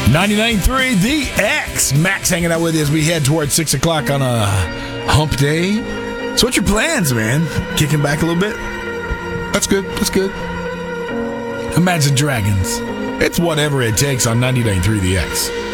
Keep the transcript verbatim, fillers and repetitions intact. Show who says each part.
Speaker 1: ninety-nine point three The X. Max hanging out with you as we head towards six o'clock on a hump day. So what's your plans, man? Kicking back a little bit? That's good. That's good. Imagine Dragons. It's whatever it takes on ninety-nine point three The X.